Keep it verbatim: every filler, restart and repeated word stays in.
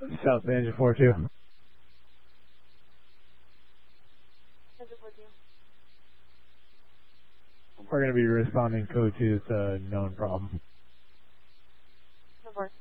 South Engine four two. Engine four two. We're going to be responding code two. It's a known problem. Of course.